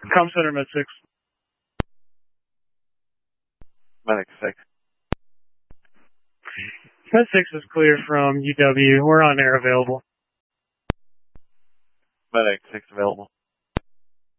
Com Center Med 6. Medic 6. Med 6 is clear from UW. We're on air available. Medic 6 available.